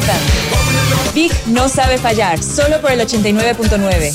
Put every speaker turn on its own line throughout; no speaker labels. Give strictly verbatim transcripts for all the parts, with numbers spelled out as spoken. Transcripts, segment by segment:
cantando. Big no sabe fallar, solo por el ochenta y nueve punto nueve.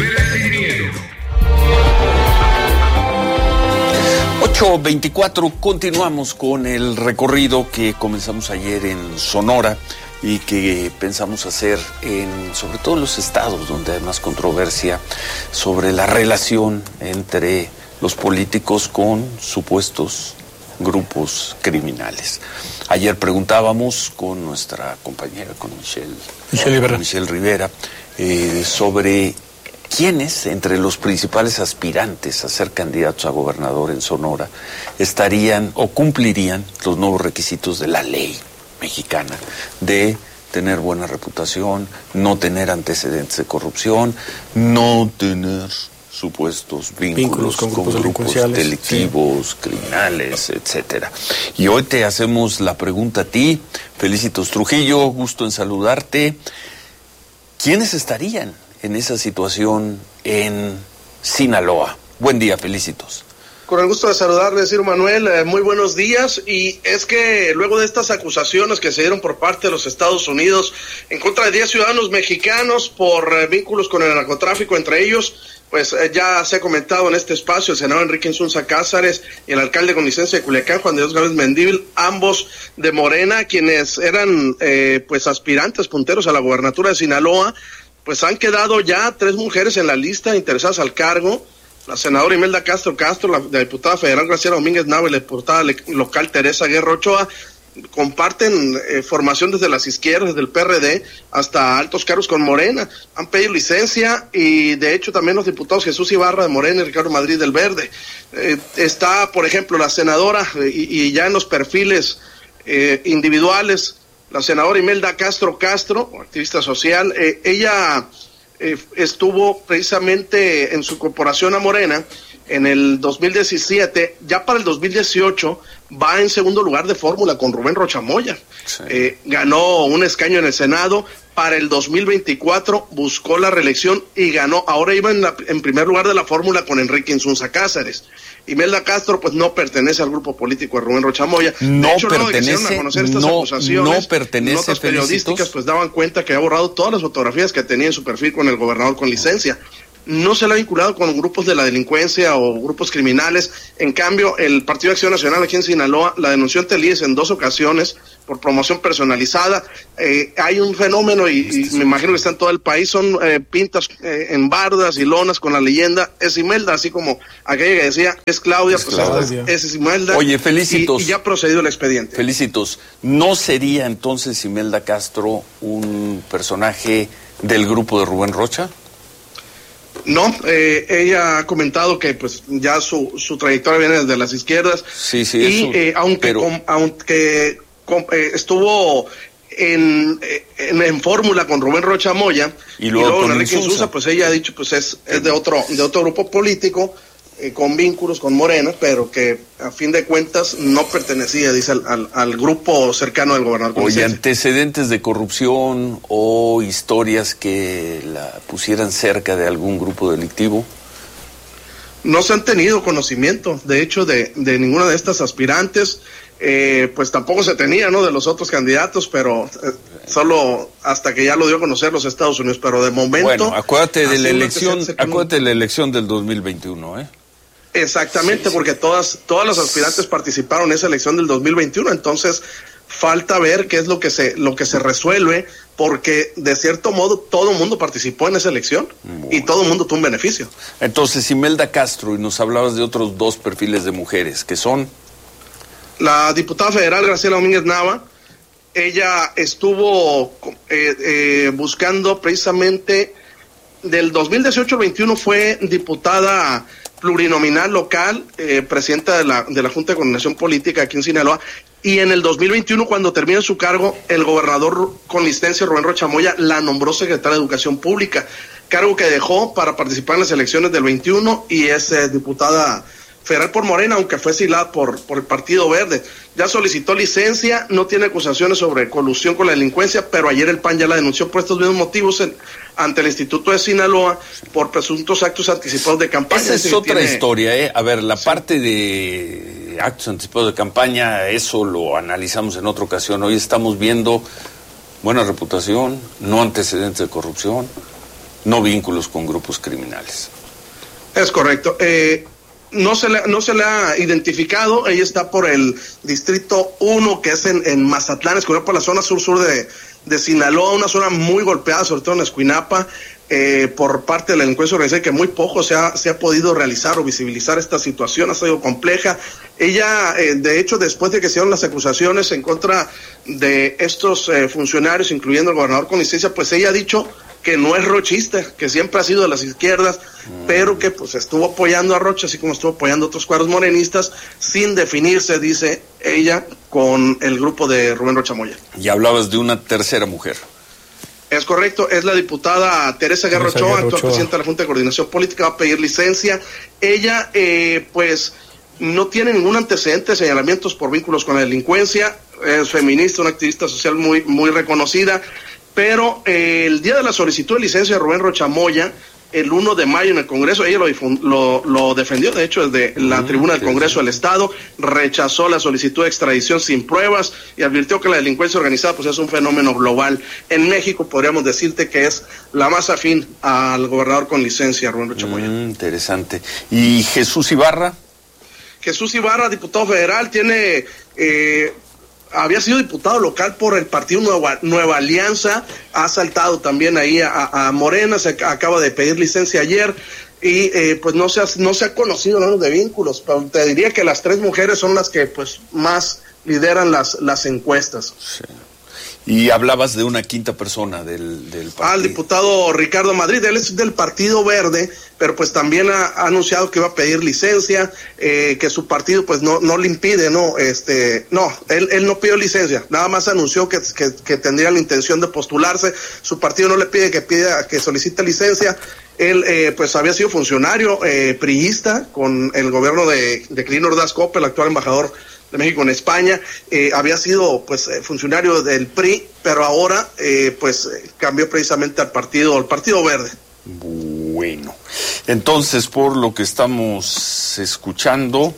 ocho veinticuatro, continuamos con el recorrido que comenzamos ayer en Sonora y que pensamos hacer en, sobre todo en los estados donde hay más controversia sobre la relación entre los políticos con supuestos grupos criminales. Ayer preguntábamos con nuestra compañera, con Michelle,
Michelle Rivera,
Michelle Rivera eh, sobre quiénes entre los principales aspirantes a ser candidatos a gobernador en Sonora estarían o cumplirían los nuevos requisitos de la ley mexicana de tener buena reputación, no tener antecedentes de corrupción, no tener supuestos vínculos, vínculos con, con grupos, grupos delictivos, sí, criminales, etcétera. Y hoy te hacemos la pregunta a ti, Felicitos Trujillo, gusto en saludarte. ¿Quiénes estarían en esa situación en Sinaloa? Buen día, Felicitos.
Con el gusto de saludarle, decir Manuel, eh, muy buenos días. Y es que luego de estas acusaciones que se dieron por parte de los Estados Unidos en contra de diez ciudadanos mexicanos por eh, vínculos con el narcotráfico, entre ellos, pues eh, ya se ha comentado en este espacio el senador Enrique Insunza Cázares y el alcalde con licencia de Culiacán, Juan de Dios Gálvez Mendívil, ambos de Morena, quienes eran eh, pues aspirantes punteros a la gobernatura de Sinaloa. Pues han quedado ya tres mujeres en la lista interesadas al cargo: la senadora Imelda Castro Castro, la, la diputada federal Graciela Domínguez Nava y la diputada le, local Teresa Guerra Ochoa. Comparten eh, formación desde las izquierdas, desde el P R D hasta altos cargos con Morena. Han pedido licencia y de hecho también los diputados Jesús Ibarra de Morena y Ricardo Madrid del Verde. Eh, está, por ejemplo, la senadora eh, y, y ya en los perfiles eh, individuales, la senadora Imelda Castro Castro, activista social. Eh, ella eh, estuvo precisamente en su incorporación a Morena en el dos mil diecisiete, ya para el dos mil dieciocho va en segundo lugar de fórmula con Rubén Rocha Moya. Sí. Eh, ganó un escaño en el Senado. Para el dos mil veinticuatro buscó la reelección y ganó. Ahora iba en, la, en primer lugar de la fórmula con Enrique Insunza Cázares. Imelda Castro pues no pertenece al grupo político de Rubén Rocha Moya.
No
de hecho,
pertenece,
no, a conocer estas
no,
acusaciones,
no pertenece,
notas periodísticas pues daban cuenta que ha borrado todas las fotografías que tenía en su perfil con el gobernador con licencia. No se le ha vinculado con grupos de la delincuencia o grupos criminales. En cambio, el Partido de Acción Nacional aquí en Sinaloa la denunció ante el I E S en dos ocasiones por promoción personalizada. Eh, hay un fenómeno, y, y me imagino que está en todo el país, son eh, pintas eh, en bardas y lonas con la leyenda es Imelda, así como aquella que decía es Claudia, es pues Claudia. Esa es Imelda.
Oye, Felicitos.
Y, y ya ha procedido el expediente.
Felicitos. ¿No sería entonces Imelda Castro un personaje del grupo de Rubén Rocha?
No, eh, ella ha comentado que pues ya su, su trayectoria viene desde las izquierdas.
Sí, sí,
y
eso,
eh, aunque
pero...
com, aunque com, eh, estuvo en, en, en fórmula con Rubén Rocha Moya y luego, y luego con Enrique Insunza, pues ella ha dicho pues es, es de otro de otro grupo político eh, con vínculos con Morena, pero que a fin de cuentas no pertenecía, dice, al, al, al grupo cercano del gobernador.
Oye, antecedentes de corrupción o historias que la pusieran cerca de algún grupo delictivo.
No se han tenido conocimiento, de hecho, de, de ninguna de estas aspirantes. Eh, pues tampoco se tenía, ¿no?, de los otros candidatos, pero eh, solo hasta que ya lo dio a conocer los Estados Unidos, pero de momento...
Bueno, acuérdate de la elección, acuérdate de la elección del dos mil veintiuno, ¿eh?
Exactamente, sí, sí. Porque todas, todas las aspirantes participaron en esa elección del dos mil veintiuno, entonces falta ver qué es lo que se, lo que se resuelve, porque de cierto modo todo el mundo participó en esa elección. Bueno. Y todo el mundo tuvo un beneficio.
Entonces, Imelda Castro, y nos hablabas de otros dos perfiles de mujeres, que son...
La diputada federal Graciela Domínguez Nava. Ella estuvo eh, eh, buscando precisamente del dos mil dieciocho al veintiuno, fue diputada plurinominal local, eh, presidenta de la, de la Junta de Coordinación Política aquí en Sinaloa, y en el dos mil veintiuno, cuando termina su cargo, el gobernador con licencia, Rubén Rocha Moya, la nombró secretaria de Educación Pública, cargo que dejó para participar en las elecciones del veintiuno, y es eh, diputada federal por Morena, aunque fue silada por, por el Partido Verde. Ya solicitó licencia, no tiene acusaciones sobre colusión con la delincuencia, pero ayer el P A N ya la denunció por estos mismos motivos en, ante el Instituto de Sinaloa por presuntos actos anticipados de campaña.
Esa es
es
otra
tiene...
historia, ¿eh? A ver, la sí. parte de actos anticipados de campaña, eso lo analizamos en otra ocasión. Hoy estamos viendo buena reputación, no antecedentes de corrupción, no vínculos con grupos criminales.
Es correcto. Eh, no, se le, no se le ha identificado. Ella está por el distrito uno, que es en, en Mazatlán, es por la zona sur-sur de, de Sinaloa, una zona muy golpeada, sobre todo en Escuinapa, eh, por parte de la delincuencia organizada, que muy poco se ha, se ha podido realizar o visibilizar esta situación. Ha sido compleja. Ella, eh, de hecho, después de que se dieron las acusaciones en contra de estos eh, funcionarios, incluyendo el gobernador con licencia, pues ella ha dicho que no es rochista, que siempre ha sido de las izquierdas, mm. pero que pues estuvo apoyando a Rocha, así como estuvo apoyando a otros cuadros morenistas, sin definirse, dice ella, con el grupo de Rubén Rocha Moya.
Y hablabas de una tercera mujer.
Es correcto, es la diputada Teresa Guerra Ochoa, actual presidenta de la Junta de Coordinación Política, va a pedir licencia. Ella, eh, pues, no tiene ningún antecedente de señalamientos por vínculos con la delincuencia, es feminista, una activista social muy, muy reconocida, pero eh, el día de la solicitud de licencia de Rubén Rocha Moya, el uno de mayo en el Congreso, ella lo, lo, lo defendió, de hecho, desde la mm, tribuna del Congreso del Estado, rechazó la solicitud de extradición sin pruebas y advirtió que la delincuencia organizada pues es un fenómeno global. En México podríamos decirte que es la más afín al gobernador con licencia, Rubén Rocha Moya.
Mm, interesante. ¿Y Jesús Ibarra? Jesús Ibarra, diputado federal, tiene... Eh, había sido diputado local por el partido Nueva, Nueva Alianza, ha saltado también ahí a, a Morena, se acaba de pedir licencia ayer y eh, pues no se ha, no se ha conocido nada de vínculos, pero te diría que las tres mujeres son las que pues más lideran las, las encuestas. Sí. Y hablabas de una quinta persona del, del partido.
Ah, el diputado Ricardo Madrid, él es del Partido Verde, pero pues también ha, ha anunciado que va a pedir licencia, eh, que su partido pues no no le impide, no, este, no, él él no pidió licencia, nada más anunció que, que, que tendría la intención de postularse, su partido no le pide que pida, que solicite licencia. Él eh, pues había sido funcionario eh, priista con el gobierno de, de Quirino Ordaz Coppel, el actual embajador de México en España, eh, había sido pues funcionario del P R I, pero ahora eh, pues cambió precisamente al partido, al Partido Verde.
Bueno, entonces por lo que estamos escuchando,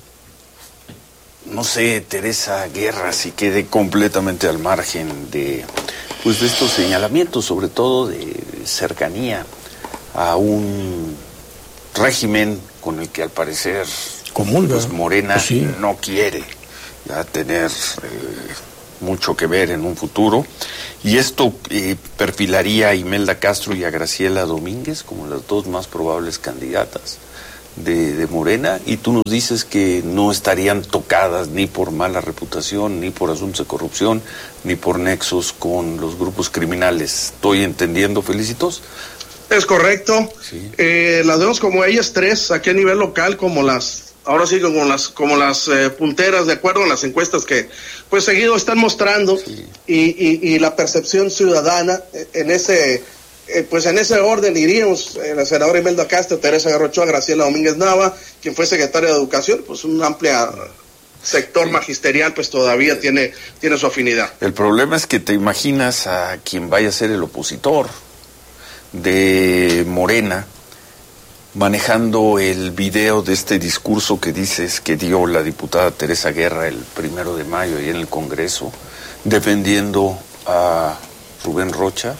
no sé, Teresa Guerra si quede completamente al margen de pues de estos señalamientos, sobre todo de cercanía a un régimen con el que al parecer común, pues Morena pues sí. no quiere ya tener eh, mucho que ver en un futuro, y esto eh, perfilaría a Imelda Castro y a Graciela Domínguez como las dos más probables candidatas de, de Morena, y tú nos dices que no estarían tocadas ni por mala reputación, ni por asuntos de corrupción, ni por nexos con los grupos criminales. ¿Estoy entendiendo, Felicitos?
Es correcto. Sí. Eh, las vemos como ellas tres, aquí a nivel local, como las ahora sí como las como las eh, punteras, de acuerdo a las encuestas que pues seguido están mostrando, sí. y, y, y la percepción ciudadana en ese eh, pues en ese orden iríamos, eh, la senadora Imelda Castro, Teresa Guerra Ochoa, Graciela Domínguez Nava, quien fue secretaria de Educación, pues un amplio sector sí. magisterial pues todavía sí. tiene tiene su afinidad.
El problema es que te imaginas a quien vaya a ser el opositor de Morena manejando el video de este discurso que dices que dio la diputada Teresa Guerra el primero de mayo ahí en el Congreso, defendiendo a Rubén Rocha.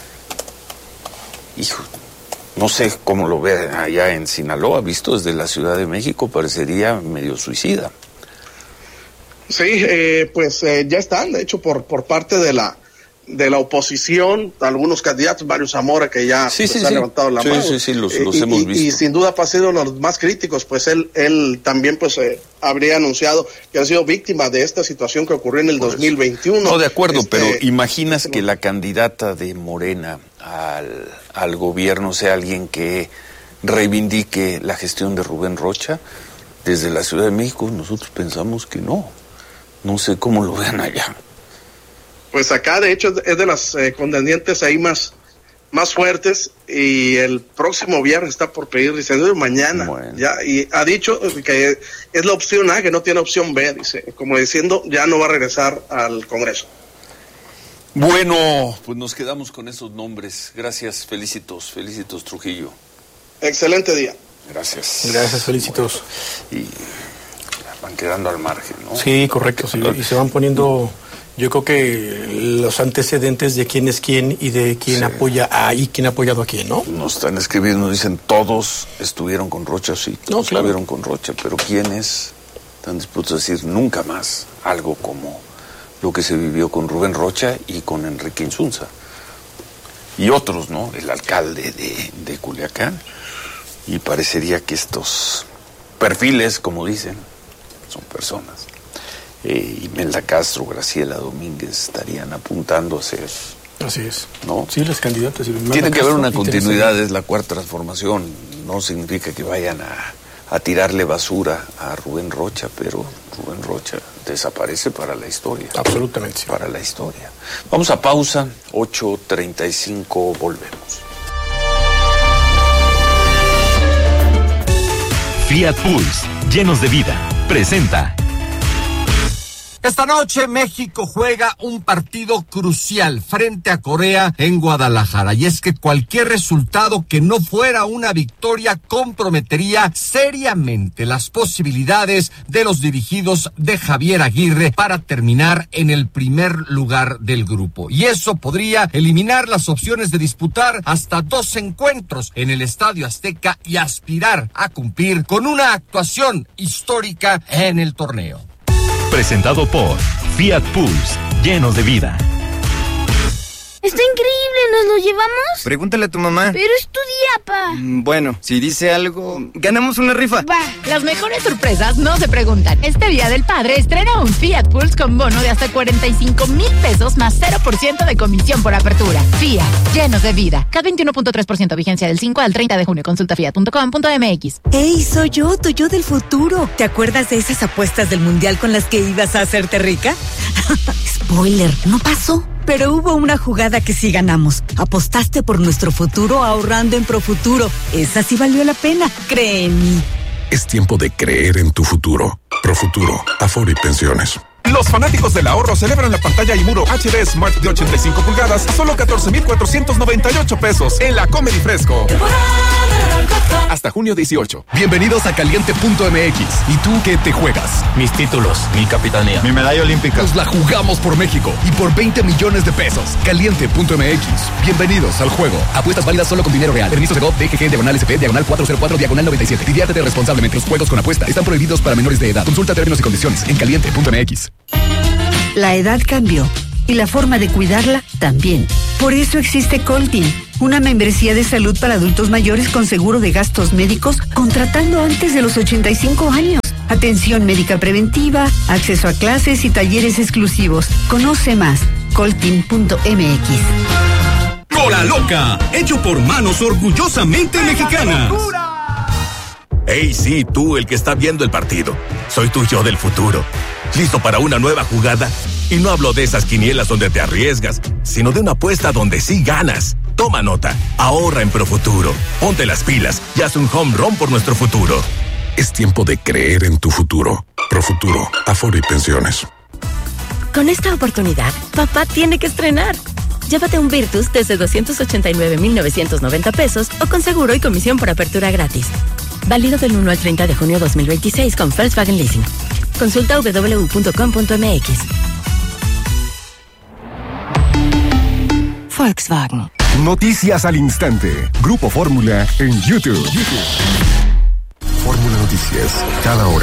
Hijo, no sé cómo lo ve allá en Sinaloa, visto desde la Ciudad de México, parecería medio suicida.
Sí, eh, pues eh, ya están, de hecho, por, por parte de la de la oposición, algunos candidatos, Mario Zamora, que ya
sí,
pues,
sí,
ha
sí.
levantado la
sí,
mano.
Sí, sí, los, los
y,
hemos
y,
visto.
Y sin duda ha sido uno de los más críticos, pues él él también pues eh, habría anunciado que ha sido víctima de esta situación que ocurrió en el dos mil veintiuno.
No, de acuerdo,
este,
pero imaginas que la candidata de Morena al, al gobierno sea alguien que reivindique la gestión de Rubén Rocha. Desde la Ciudad de México nosotros pensamos que no. No sé cómo lo vean allá.
Pues acá, de hecho, es de las eh, contendientes ahí más, más fuertes, y el próximo viernes está por pedir licencia, mañana, bueno. ya, y ha dicho que es la opción A, que no tiene opción B, dice, como diciendo, ya no va a regresar al Congreso.
Bueno, pues nos quedamos con esos nombres. Gracias, Felicitos, Felicitos Trujillo.
Excelente día.
Gracias.
Gracias, Felicitos.
Bueno, y van quedando al margen, ¿no?
Sí, correcto, sí, y se van poniendo Yo creo que los antecedentes de quién es quién y de quién sí. apoya a y quién ha apoyado a quién, ¿no?
Nos están escribiendo, nos dicen, todos estuvieron con Rocha, sí, todos
no, claro.
estuvieron con Rocha, pero ¿quiénes están dispuestos a decir nunca más algo como lo que se vivió con Rubén Rocha y con Enrique Insunza? Y otros, ¿no? El alcalde de, de Culiacán. Y parecería que estos perfiles, como dicen, son personas. Eh, Imelda Castro, Graciela Domínguez estarían apuntando a ser.
Así es.
¿No?
Sí, las candidatas.
Tiene que haber una continuidad, es la cuarta transformación. No significa que vayan a, a tirarle basura a Rubén Rocha, pero Rubén Rocha desaparece para la historia.
Absolutamente. Sí.
Para la historia. Vamos a pausa, ocho treinta y cinco, volvemos.
Fiat Pulse, llenos de vida, presenta.
Esta noche México juega un partido crucial frente a Corea en Guadalajara, y es que cualquier resultado que no fuera una victoria comprometería seriamente las posibilidades de los dirigidos de Javier Aguirre para terminar en el primer lugar del grupo, y eso podría eliminar las opciones de disputar hasta dos encuentros en el Estadio Azteca y aspirar a cumplir con una actuación histórica en el torneo.
Presentado por Fiat Pulse, llenos de vida.
Está increíble, ¿nos lo llevamos?
Pregúntale a tu mamá.
Pero es tu día, pa.
Mm, bueno, si dice algo, ganamos una rifa.
Va.
Las mejores sorpresas no se preguntan. Este Día del Padre estrena un Fiat Pulse con bono de hasta cuarenta y cinco mil pesos más cero por ciento de comisión por apertura. Fiat, llenos de vida. C A T veintiuno punto tres por ciento, vigencia del cinco al treinta de junio. Consulta fiat punto com punto m x.
¡Ey, soy yo, tu yo del futuro! ¿Te acuerdas de esas apuestas del mundial con las que ibas a hacerte rica? Spoiler, no pasó. Pero hubo una jugada que sí ganamos. Apostaste por nuestro futuro ahorrando en Profuturo. Esa sí valió la pena, cree en mí.
Es tiempo de creer en tu futuro. Profuturo, Afore y Pensiones.
Los fanáticos del ahorro celebran la pantalla y muro H D Smart de ochenta y cinco pulgadas a solo catorce mil cuatrocientos noventa y ocho pesos en la Comedy Fresco. Hasta junio dieciocho.
Bienvenidos a Caliente punto m x. ¿Y tú qué te juegas?
Mis títulos, mi capitanía,
mi medalla olímpica. Nos la jugamos por México y por veinte millones de pesos. Caliente punto m x. Bienvenidos al juego. Apuestas válidas solo con dinero real. Permiso de G O P, D G G, diagonal S P, diagonal cuatro cero cuatro, diagonal noventa y siete. Diviértete responsablemente. Los juegos con apuesta están prohibidos para menores de edad. Consulta términos y condiciones en Caliente punto m x.
La edad cambió y la forma de cuidarla también. Por eso existe Coltin, una membresía de salud para adultos mayores con seguro de gastos médicos contratando antes de los ochenta y cinco años. Atención médica preventiva, acceso a clases y talleres exclusivos. Conoce más, coltin punto m x.
Cola Loca, hecho por manos orgullosamente mexicanas.
Hey, sí, tú, el que está viendo el partido. Soy tu yo del futuro. ¿Listo para una nueva jugada? Y no hablo de esas quinielas donde te arriesgas, sino de una apuesta donde sí ganas. Toma nota, ahorra en Profuturo. Ponte las pilas y haz un home run por nuestro futuro.
Es tiempo de creer en tu futuro. Profuturo, Afore y Pensiones.
Con esta oportunidad, papá tiene que estrenar. Llévate un Virtus desde doscientos ochenta y nueve mil novecientos noventa pesos o con seguro y comisión por apertura gratis. Válido del uno al treinta de junio dos mil veintiséis con Volkswagen Leasing. Consulta doble u doble u doble u punto com punto m x.
Volkswagen.
Noticias al instante. Grupo Fórmula en YouTube.
Fórmula Noticias, cada hora.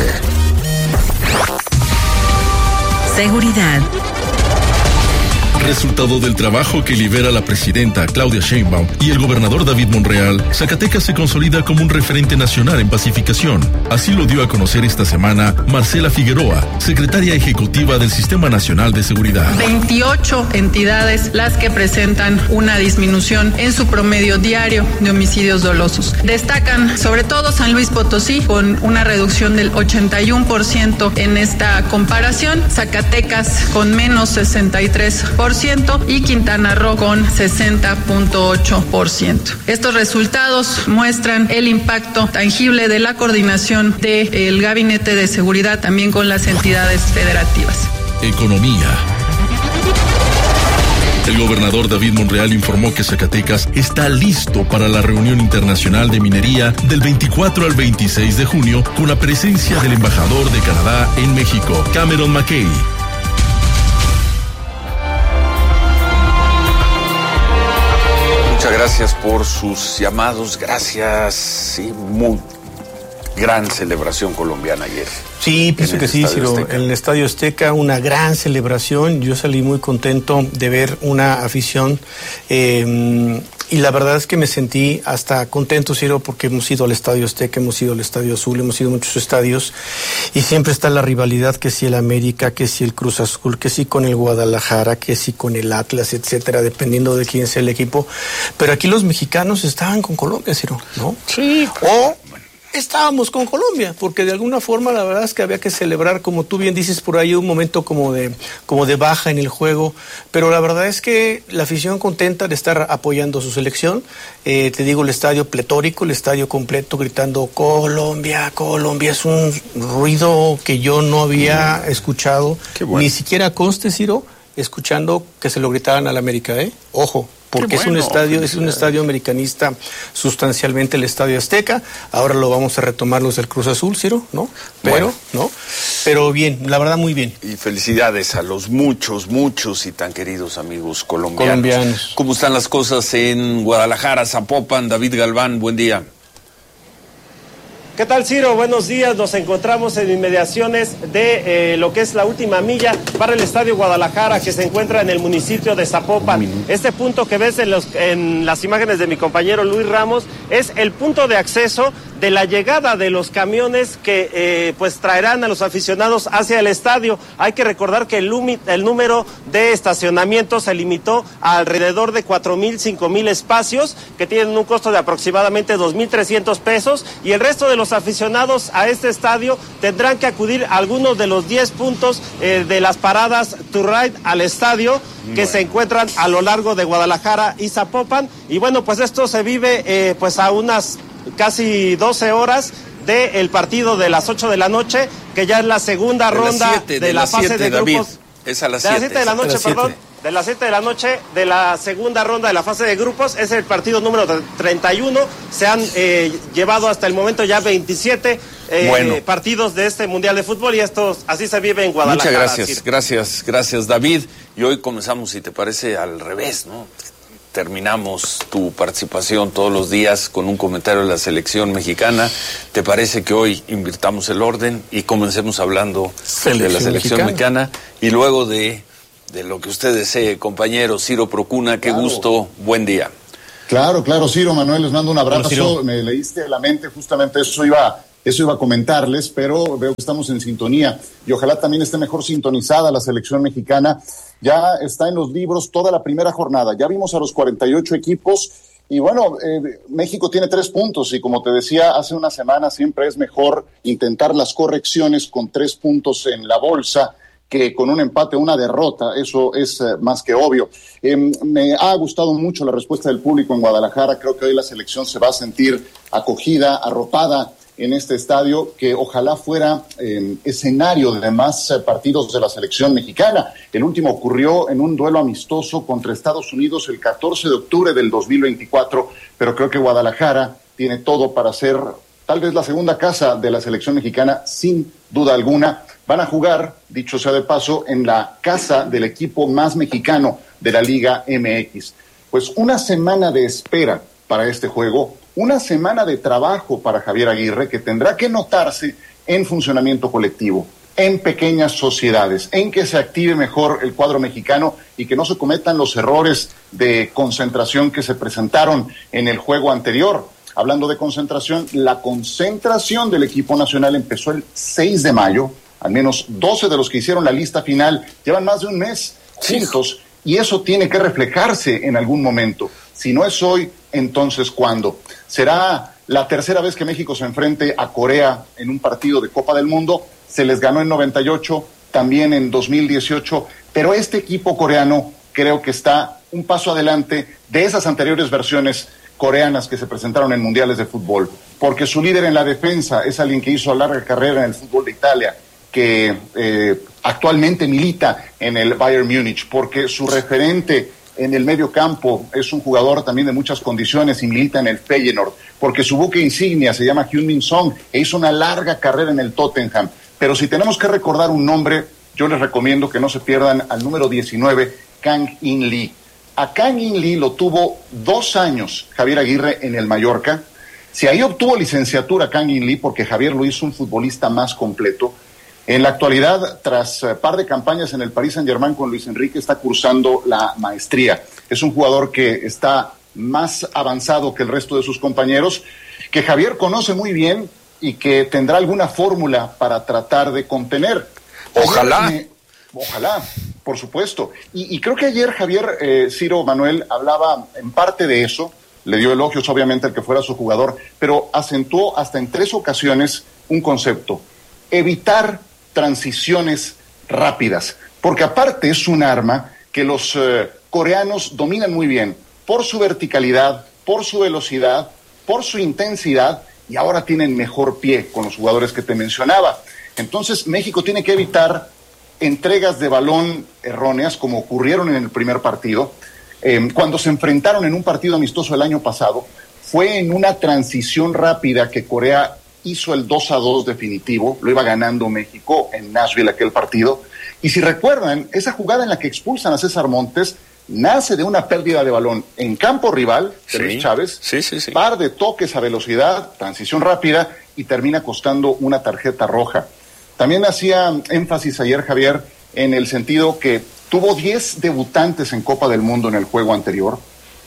Seguridad.
Resultado del trabajo que lidera la presidenta Claudia Sheinbaum y el gobernador David Monreal, Zacatecas se consolida como un referente nacional en pacificación. Así lo dio a conocer esta semana Marcela Figueroa, secretaria ejecutiva del Sistema Nacional de Seguridad.
veintiocho entidades las que presentan una disminución en su promedio diario de homicidios dolosos. Destacan sobre todo San Luis Potosí con una reducción del ochenta y uno por ciento en esta comparación, Zacatecas con menos sesenta y tres por ciento y Quintana Roo con sesenta punto ocho por ciento. Estos resultados muestran el impacto tangible de la coordinación del Gabinete de Seguridad también con las entidades federativas.
Economía. El gobernador David Monreal informó que Zacatecas está listo para la reunión internacional de minería del veinticuatro al veintiséis de junio con la presencia del embajador de Canadá en México, Cameron McKay.
gracias por sus llamados, gracias, sí, muy gran celebración colombiana ayer.
Sí, pienso que sí, Ciro, en el Estadio Azteca, una gran celebración, yo salí muy contento de ver una afición, eh, y la verdad es que me sentí hasta contento, Ciro, porque hemos ido al Estadio Azteca, hemos ido al Estadio Azul, hemos ido a muchos estadios, y siempre está la rivalidad, que si el América, que si el Cruz Azul, que si con el Guadalajara, que si con el Atlas, etcétera, dependiendo de quién sea el equipo, pero aquí los mexicanos estaban con Colombia, Ciro, ¿no?
Sí.
O estábamos con Colombia, porque de alguna forma la verdad es que había que celebrar, como tú bien dices por ahí, un momento como de como de baja en el juego, pero la verdad es que la afición contenta de estar apoyando a su selección, eh, te digo, el estadio pletórico, el estadio completo gritando Colombia, Colombia, es un ruido que yo no había escuchado, bueno. Ni siquiera conste, Ciro, escuchando que se lo gritaran al América, ¿eh? Ojo. Porque bueno, es un estadio, es un estadio americanista sustancialmente el Estadio Azteca. Ahora lo vamos a retomar los del Cruz Azul, Ciro, ¿no? Pero, bueno. ¿no? Pero bien, la verdad muy bien.
Y felicidades a los muchos, muchos y tan queridos amigos colombianos.
Colombianos.
¿Cómo están las cosas en Guadalajara, Zapopan? David Galván, buen día.
¿Qué tal, Ciro? Buenos días. Nos encontramos en inmediaciones de eh, lo que es la última milla para el Estadio Guadalajara, que se encuentra en el municipio de Zapopan. Este punto que ves en, los, en las imágenes de mi compañero Luis Ramos es el punto de acceso de la llegada de los camiones que eh, pues traerán a los aficionados hacia el estadio. Hay que recordar que el, el número de estacionamientos se limitó a alrededor de cuatro mil, cinco mil espacios que tienen un costo de aproximadamente dos mil trescientos pesos, y el resto de los aficionados a este estadio tendrán que acudir a algunos de los diez puntos eh, de las paradas to ride al estadio que bueno. se encuentran a lo largo de Guadalajara y Zapopan. Y bueno, pues esto se vive eh, pues a unas casi doce horas del partido de las ocho de la noche, que ya es la segunda de ronda siete, de, de la fase siete, de grupos. David,
es a las
de las siete de la noche, perdón.
siete.
De las siete de la noche de la segunda ronda de la fase de grupos, es el partido número treinta y uno. Se han eh, llevado hasta el momento ya veintisiete eh, bueno. partidos de este Mundial de Fútbol, y esto así se vive en Guadalajara.
Muchas gracias, Ciro. gracias, gracias David. Y hoy comenzamos, si te parece, al revés, ¿no? Terminamos tu participación todos los días con un comentario de la selección mexicana. ¿Te parece que hoy invirtamos el orden y comencemos hablando selección de la selección mexicana. mexicana y luego de, de lo que usted desee, compañero Ciro Procuna? Qué claro. gusto, buen día.
Claro, claro, Ciro, Manuel, les mando un abrazo. Bueno, me leíste la mente, justamente eso iba, eso iba a comentarles, pero veo que estamos en sintonía y ojalá también esté mejor sintonizada la selección mexicana. Ya está en los libros toda la primera jornada, ya vimos a los cuarenta y ocho equipos y bueno, eh, México tiene tres puntos y como te decía hace una semana, siempre es mejor intentar las correcciones con tres puntos en la bolsa que con un empate o una derrota, eso es eh, más que obvio. Eh, me ha gustado mucho la respuesta del público en Guadalajara, creo que hoy la selección se va a sentir acogida, arropada en este estadio, que ojalá fuera eh, escenario de más eh, partidos de la selección mexicana. El último ocurrió en un duelo amistoso contra Estados Unidos el catorce de octubre del dos mil veinticuatro, pero creo que Guadalajara tiene todo para ser tal vez la segunda casa de la selección mexicana, sin duda alguna. Van a jugar, dicho sea de paso, en la casa del equipo más mexicano de la Liga M X. Pues una semana de espera para este juego, una semana de trabajo para Javier Aguirre, que tendrá que notarse en funcionamiento colectivo, en pequeñas sociedades, en que se active mejor el cuadro mexicano y que no se cometan los errores de concentración que se presentaron en el juego anterior. Hablando de concentración, la concentración del equipo nacional empezó el seis de mayo, al menos doce de los que hicieron la lista final llevan más de un mes juntos, y eso tiene que reflejarse en algún momento. Si no es hoy, entonces ¿cuándo? Será la tercera vez que México se enfrente a Corea en un partido de Copa del Mundo. Se les ganó en noventa y ocho, también en dos mil dieciocho, pero este equipo coreano creo que está un paso adelante de esas anteriores versiones coreanas que se presentaron en mundiales de fútbol, porque su líder en la defensa es alguien que hizo larga carrera en el fútbol de Italia, que eh, actualmente milita en el Bayern Múnich, porque su referente en el medio campo es un jugador también de muchas condiciones y milita en el Feyenoord, porque su buque insignia se llama Heung-min Son e hizo una larga carrera en el Tottenham. Pero si tenemos que recordar un nombre, yo les recomiendo que no se pierdan al número diecinueve, Kang In Lee. A Kang In Lee lo tuvo dos años Javier Aguirre en el Mallorca. Si ahí obtuvo licenciatura Kang In Lee, porque Javier lo hizo un futbolista más completo. En la actualidad, tras uh, par de campañas en el Paris Saint-Germain con Luis Enrique, está cursando la maestría. Es un jugador que está más avanzado que el resto de sus compañeros, que Javier conoce muy bien y que tendrá alguna fórmula para tratar de contener.
Ojalá.
Me, ojalá, por supuesto. Y, y creo que ayer Javier, eh, Ciro Manuel, hablaba en parte de eso. Le dio elogios, obviamente, al que fuera su jugador, pero acentuó hasta en tres ocasiones un concepto: evitar transiciones rápidas, porque aparte es un arma que los eh, coreanos dominan muy bien por su verticalidad, por su velocidad, por su intensidad, y ahora tienen mejor pie con los jugadores que te mencionaba. Entonces México tiene que evitar entregas de balón erróneas como ocurrieron en el primer partido. Eh, cuando se enfrentaron en un partido amistoso el año pasado, fue en una transición rápida que Corea hizo el dos a dos definitivo, lo iba ganando México en Nashville aquel partido, y si recuerdan, esa jugada en la que expulsan a César Montes nace de una pérdida de balón en campo rival de
Sí.
Luis Chávez,
Sí, sí, sí.
par de toques a velocidad, transición rápida, y termina costando una tarjeta roja. También hacía énfasis ayer Javier en el sentido que tuvo diez debutantes en Copa del Mundo en el juego anterior,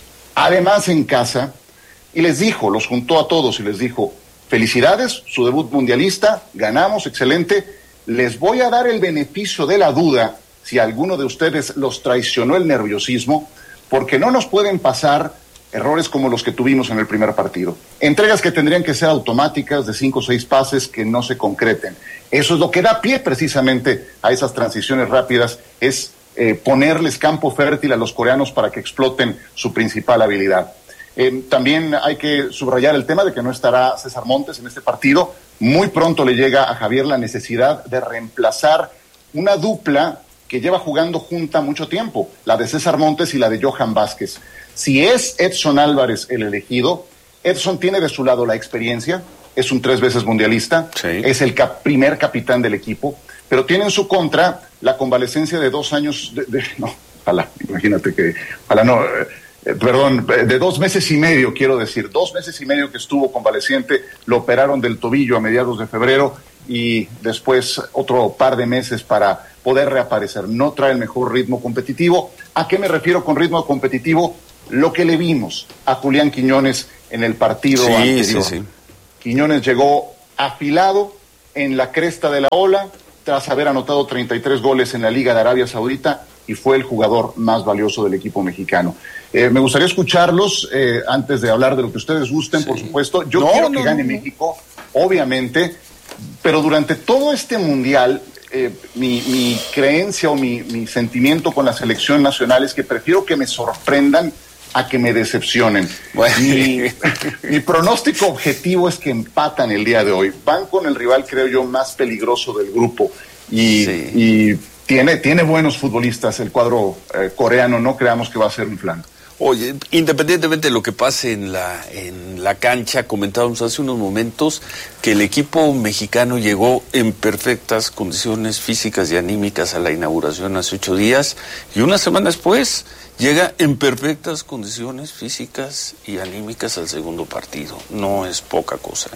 además en casa, y les dijo, los juntó a todos y les dijo: felicidades, su debut mundialista, ganamos, excelente, les voy a dar el beneficio de la duda si alguno de ustedes los traicionó el nerviosismo, porque no nos pueden pasar errores como los que tuvimos en el primer partido. Entregas que tendrían que ser automáticas, de cinco o seis pases que no se concreten. Eso es lo que da pie precisamente a esas transiciones rápidas, es eh, ponerles campo fértil a los coreanos para que exploten su principal habilidad. Eh, también hay que subrayar el tema de que no estará César Montes en este partido. Muy pronto le llega a Javier la necesidad de reemplazar una dupla que lleva jugando junta mucho tiempo, la de César Montes y la de Johan Vázquez. Si es Edson Álvarez el elegido, Edson tiene de su lado la experiencia, es un tres veces mundialista, sí. es el cap- primer capitán del equipo, pero tiene en su contra la convalecencia de dos años, de, de, no, ojalá, imagínate que, ojalá no, eh, eh, perdón, de dos meses y medio, quiero decir, dos meses y medio que estuvo convaleciente, lo operaron del tobillo a mediados de febrero y después otro par de meses para poder reaparecer. No trae el mejor ritmo competitivo. ¿A qué me refiero con ritmo competitivo? Lo que le vimos a Julián Quiñones en el partido
sí,
anterior.
Sí, sí.
Quiñones llegó afilado en la cresta de la ola tras haber anotado treinta y tres goles en la Liga de Arabia Saudita y fue el jugador más valioso del equipo mexicano. Eh, me gustaría escucharlos eh, antes de hablar de lo que ustedes gusten, sí. por supuesto. Yo no, quiero no, que gane no, no. México, obviamente, pero durante todo este mundial eh, mi, mi creencia o mi, mi sentimiento con la selección nacional es que prefiero que me sorprendan a que me decepcionen. Bueno. Mi, mi pronóstico objetivo es que empatan el día de hoy. Van con el rival, creo yo, más peligroso del grupo y, sí. y tiene, tiene buenos futbolistas el cuadro eh, coreano, no creamos que va a ser un flan.
Oye, independientemente de lo que pase en la, en la cancha, comentábamos hace unos momentos que el equipo mexicano llegó en perfectas condiciones físicas y anímicas a la inauguración hace ocho días y una semana después llega en perfectas condiciones físicas y anímicas al segundo partido. No es poca cosa.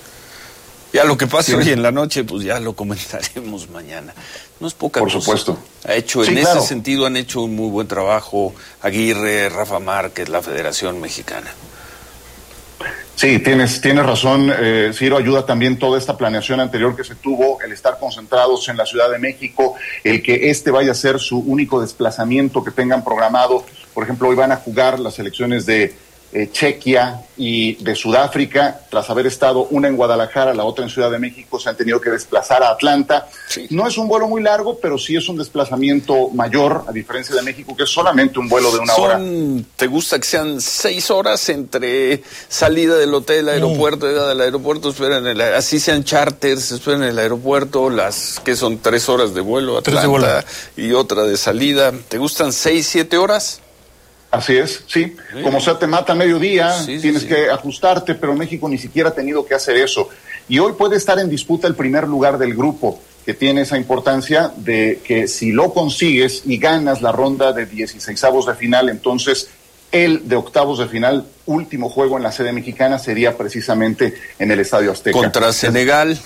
Ya lo que pase sí. hoy en la noche, pues ya lo comentaremos mañana. No es poca
Por
cosa.
Por supuesto.
Ha hecho, sí, en
claro.
ese sentido han hecho un muy buen trabajo Aguirre, Rafa Márquez, la Federación Mexicana.
Sí, tienes, tienes razón, eh, Ciro, ayuda también toda esta planeación anterior que se tuvo, el estar concentrados en la Ciudad de México, el que este vaya a ser su único desplazamiento que tengan programado. Por ejemplo, hoy van a jugar las selecciones de eh, Chequia y de Sudáfrica, tras haber estado una en Guadalajara, la otra en Ciudad de México, se han tenido que desplazar a Atlanta. Sí. No es un vuelo muy largo, pero sí es un desplazamiento mayor, a diferencia de México, que es solamente un vuelo de una
Son,
hora.
¿Te gusta que sean seis horas entre salida del hotel, aeropuerto, llegada del aeropuerto, esperan el, así sean charters, esperan en el aeropuerto, las que son tres horas de vuelo a Atlanta de vuelo. Y otra de salida? ¿Te gustan seis, siete horas?
Así es, sí. sí. Como sea, te mata a mediodía, sí, sí, tienes sí. que ajustarte, pero México ni siquiera ha tenido que hacer eso. Y hoy puede estar en disputa el primer lugar del grupo. que tiene esa importancia de que si lo consigues y ganas la ronda de dieciseisavos de final, entonces el de octavos de final, último juego en la sede mexicana, sería precisamente en el Estadio Azteca.
Contra Senegal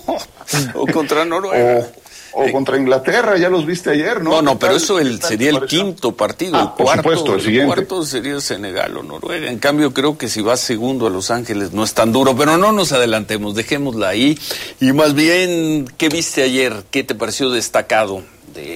o contra Noruega.
O, o contra Inglaterra, ya los viste ayer, ¿no?
No, no, pero eso el, sería el quinto partido.
Ah,
el cuarto,
por supuesto, el
el
siguiente.
cuarto sería Senegal o Noruega. En cambio, creo que si vas segundo a Los Ángeles no es tan duro, pero no nos adelantemos, dejémosla ahí. Y más bien, ¿qué viste ayer? ¿Qué te pareció destacado de,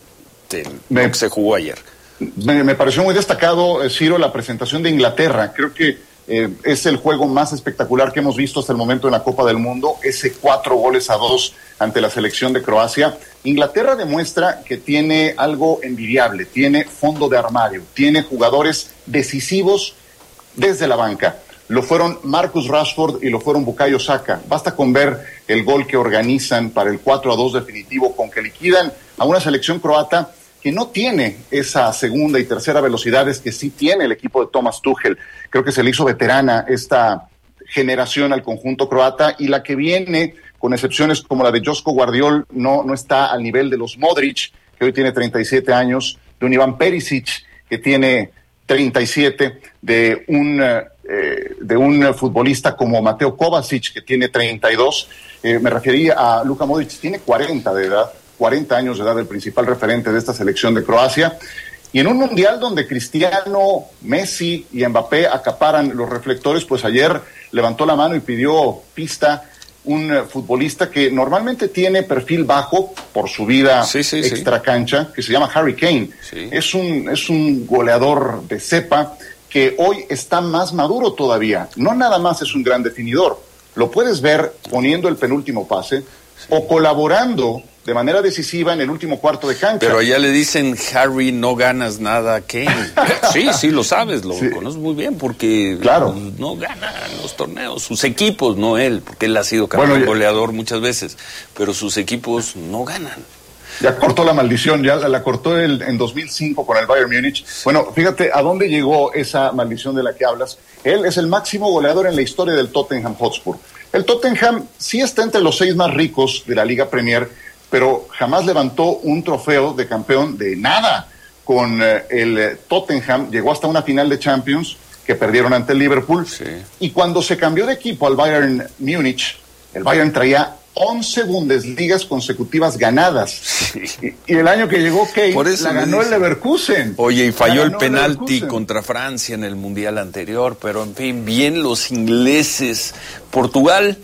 de
me,
lo que se jugó ayer?
Me, me pareció muy destacado, eh, Ciro, la presentación de Inglaterra. Creo que eh, es el juego más espectacular que hemos visto hasta el momento en la Copa del Mundo. Ese cuatro goles a dos ante la selección de Croacia. Inglaterra demuestra que tiene algo envidiable, tiene fondo de armario, tiene jugadores decisivos desde la banca. Lo fueron Marcus Rashford y lo fueron Bukayo Saka. Basta con ver el gol que organizan para el cuatro a dos definitivo, con que liquidan a una selección croata que no tiene esa segunda y tercera velocidades que sí tiene el equipo de Thomas Tuchel. Creo que se le hizo veterana esta generación al conjunto croata, y la que viene, con excepciones como la de Josko Guardiol, no, no está al nivel de los Modric, que hoy tiene treinta y siete años, de un Iván Perisic, que tiene treinta y siete, de un, eh, de un futbolista como Mateo Kovacic, que tiene treinta y dos. Eh, me refería a Luka Modric, tiene cuarenta de edad, cuarenta años de edad, el principal referente de esta selección de Croacia. Y en un mundial donde Cristiano, Messi y Mbappé acaparan los reflectores, pues ayer levantó la mano y pidió pista un uh, futbolista que normalmente tiene perfil bajo por su vida
sí, sí,
extracancha,
sí.
que se llama Harry Kane.
Sí.
Es un, es un goleador de cepa que hoy está más maduro todavía. No nada más es un gran definidor. Lo puedes ver poniendo el penúltimo pase sí. o colaborando de manera decisiva en el último cuarto de cancha.
Pero allá le dicen, Harry, no ganas nada, Kane. Sí, sí, lo sabes, lo sí. conoces muy bien, porque
claro.
no gana los torneos, sus equipos, no él, porque él ha sido campeón bueno, goleador muchas veces, pero sus equipos no ganan.
Ya cortó la maldición, ya la, la cortó el, en dos mil cinco con el Bayern Múnich. Bueno, fíjate a dónde llegó esa maldición de la que hablas. Él es el máximo goleador en la historia del Tottenham Hotspur. El Tottenham sí está entre los seis más ricos de la Liga Premier, pero jamás levantó un trofeo de campeón de nada. Con eh, el Tottenham llegó hasta una final de Champions que perdieron ante el Liverpool.
Sí.
Y cuando se cambió de equipo al Bayern Múnich, el Bayern traía once Bundesligas consecutivas ganadas. Sí. Y, y el año que llegó Kane, la ganó el Leverkusen.
Oye, y falló el penalti el contra Francia en el Mundial anterior, pero en fin, bien los ingleses. Portugal...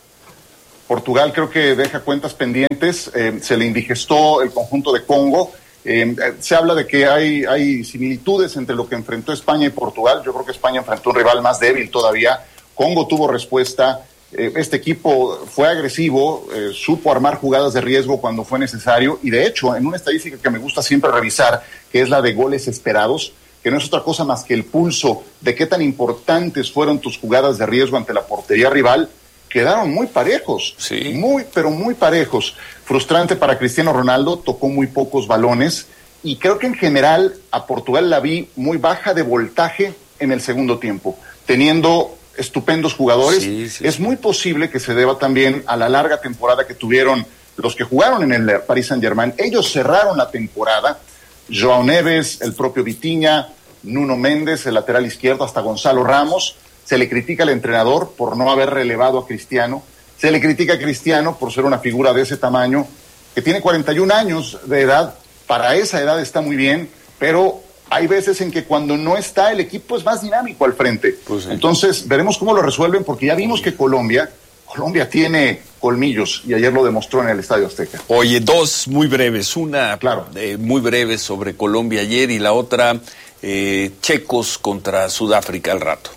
Portugal creo que deja cuentas pendientes, eh, se le indigestó el conjunto de Congo. Eh, se habla de que hay, hay similitudes entre lo que enfrentó España y Portugal. Yo creo que España enfrentó un rival más débil todavía. Congo tuvo respuesta. Eh, este equipo fue agresivo, eh, supo armar jugadas de riesgo cuando fue necesario. Y de hecho, en una estadística que me gusta siempre revisar, que es la de goles esperados, que no es otra cosa más que el pulso de qué tan importantes fueron tus jugadas de riesgo ante la portería rival, quedaron muy parejos,
sí.
muy, pero muy parejos. Frustrante para Cristiano Ronaldo, tocó muy pocos balones, y creo que en general a Portugal la vi muy baja de voltaje en el segundo tiempo, teniendo estupendos jugadores.
Sí, sí,
es
sí.
muy posible que se deba también a la larga temporada que tuvieron los que jugaron en el Paris Saint-Germain. Ellos cerraron la temporada, Joao Neves, el propio Vitinha, Nuno Méndez, el lateral izquierdo, hasta Gonzalo Ramos. Se le critica al entrenador por no haber relevado a Cristiano. Se le critica a Cristiano por ser una figura de ese tamaño, que tiene cuarenta y un años de edad. Para esa edad está muy bien, pero hay veces en que cuando no está, el equipo es más dinámico al frente.
Pues sí.
Entonces, veremos cómo lo resuelven, porque ya vimos que Colombia, Colombia tiene colmillos, y ayer lo demostró en el Estadio Azteca.
Oye, dos muy breves. Una
claro.
eh, muy breve sobre Colombia ayer, y la otra, eh, checos contra Sudáfrica al rato.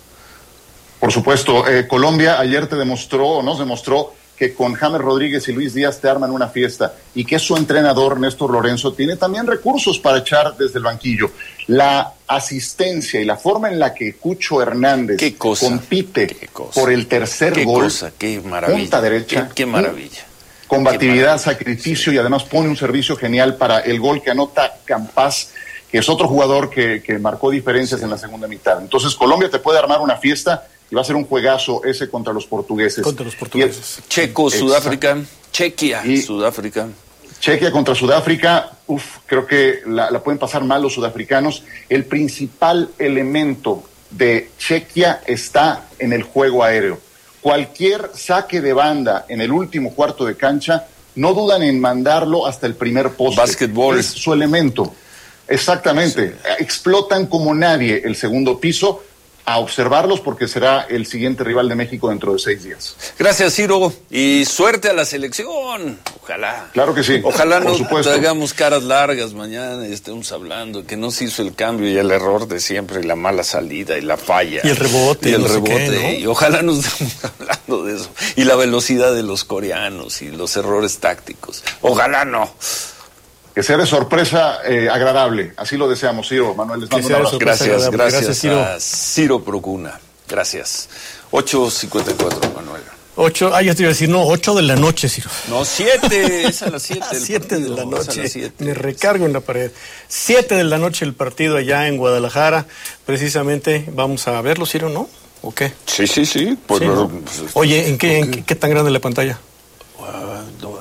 Por supuesto, eh, Colombia ayer te demostró, o nos demostró, que con James Rodríguez y Luis Díaz te arman una fiesta, y que su entrenador, Néstor Lorenzo, tiene también recursos para echar desde el banquillo. La asistencia y la forma en la que Cucho Hernández
¿Qué cosa?
compite
¿Qué cosa?
por el tercer
¿Qué
gol,
cosa? Qué maravilla.
punta derecha,
qué, qué maravilla.
Combatividad,
qué maravilla.
sacrificio, sí. Y además pone un servicio genial para el gol que anota Campas, que es otro jugador que, que marcó diferencias sí. en la segunda mitad. Entonces Colombia te puede armar una fiesta, y va a ser un juegazo ese contra los portugueses.
Contra los portugueses.
El,
Checo, Sudáfrica. Chequia, y Sudáfrica.
Chequia contra Sudáfrica, uf, creo que la, la pueden pasar mal los sudafricanos. El principal elemento de Chequia está en el juego aéreo. Cualquier saque de banda en el último cuarto de cancha, no dudan en mandarlo hasta el primer poste.
Básquetbol.
Es su elemento. Exactamente. Sí. Explotan como nadie el segundo piso. A observarlos porque será el siguiente rival de México dentro de seis días.
Gracias, Ciro, y suerte a la selección. Ojalá.
Claro que sí.
Ojalá no hagamos caras largas mañana y estemos hablando que no se hizo el cambio y el error de siempre, y la mala salida y la falla.
Y el rebote.
Y el
no
rebote.
Sé qué, ¿no?
Y ojalá no estemos hablando de eso. Y la velocidad de los coreanos y los errores tácticos. Ojalá no.
Que sea de sorpresa eh, agradable. Así lo deseamos, Ciro. Manuel, les mando un abrazo.
Gracias, gracias, gracias Ciro. A Ciro Procuna. Gracias. ocho cincuenta y cuatro, Manuel.
ocho, ah, ya te iba a decir, no, ocho de la noche, Ciro.
No, siete, es a las siete.
siete de la noche. Me recargo en la pared. siete de la noche el partido allá en Guadalajara. Precisamente, vamos a verlo, Ciro, ¿no? ¿O qué?
Sí, sí, sí. Pues,
sí, ¿no?
pues,
Oye, ¿en qué, en qué, qué tan grande es la pantalla?
Uh, no.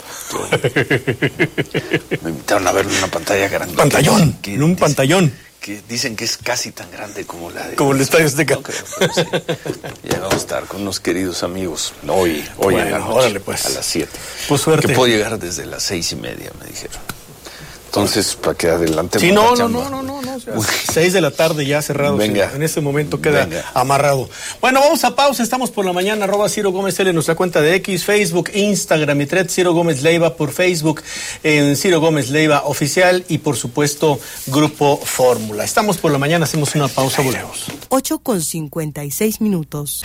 Me invitaron a ver una pantalla grande.
Pantallón,
que,
en un
dicen,
pantallón.
Que dicen que es casi tan grande como la de...
Como el Estadio Azteca.
No creo, pero sí. Ya vamos a estar con unos queridos amigos hoy, hoy
bueno,
en la noche,
órale pues.
a las siete.
Pues suerte.
Que puedo llegar desde las seis y media, me dijeron. Entonces, para que adelante...
Sí, no, no, no, no, no, no. O sea, seis de la tarde ya cerrado.
Venga.
En este momento queda
Venga.
amarrado. Bueno, vamos a pausa. Estamos por la mañana. Arroba Ciro Gómez L en nuestra cuenta de X, Facebook, Instagram y Thread. Ciro Gómez Leiva por Facebook, en Ciro Gómez Leiva Oficial y, por supuesto, Grupo Fórmula. Estamos por la mañana. Hacemos una pausa. Volvemos.
ocho con cincuenta y seis minutos.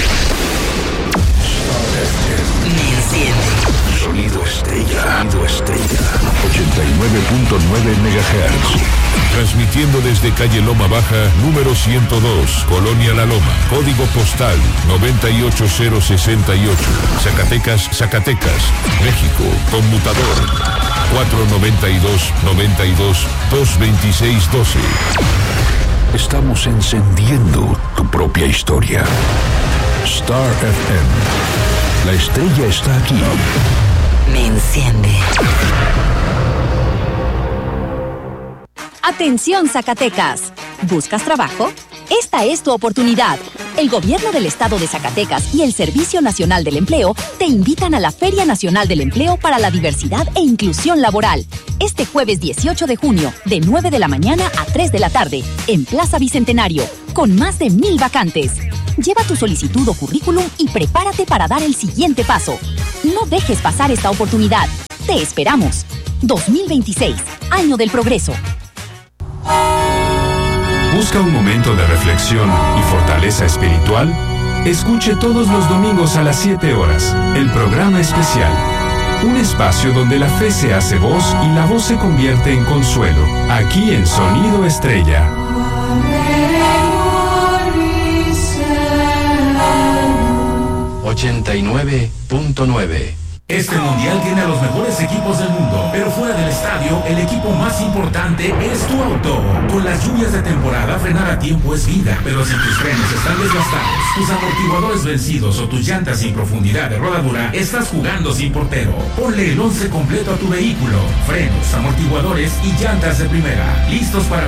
Me enciende. Sonido estrella. Sonido estrella. ochenta y nueve punto nueve megahertz.
Transmitiendo desde calle Loma Baja, número ciento dos, Colonia La Loma. Código postal noventa y ocho cero sesenta y ocho. Zacatecas, Zacatecas, México. Conmutador cuatro noventa y dos, noventa y dos, dos veintiséis doce.
Estamos encendiendo tu propia historia. Star F M. La estrella está aquí. Me enciende.
Atención, Zacatecas. ¿Buscas trabajo? Esta es tu oportunidad. El Gobierno del Estado de Zacatecas y el Servicio Nacional del Empleo te invitan a la Feria Nacional del Empleo para la Diversidad e Inclusión Laboral. Este jueves dieciocho de junio, de nueve de la mañana a tres de la tarde, en Plaza Bicentenario, con más de mil vacantes. Lleva tu solicitud o currículum y prepárate para dar el siguiente paso. No dejes pasar esta oportunidad. Te esperamos. dos mil veintiséis, Año del Progreso.
¿Busca un momento de reflexión y fortaleza espiritual? Escuche todos los domingos a las siete horas el programa especial. Un espacio donde la fe se hace voz y la voz se convierte en consuelo. Aquí en Sonido Estrella.
ochenta y nueve punto nueve.
Este mundial tiene a los mejores equipos del mundo, pero fuera del estadio, el equipo más importante es tu auto. Con las lluvias de temporada, frenar a tiempo es vida, pero si tus frenos están desgastados, tus amortiguadores vencidos o tus llantas sin profundidad de rodadura, estás jugando sin portero. Ponle el once completo a tu vehículo: frenos, amortiguadores y llantas de primera, listos para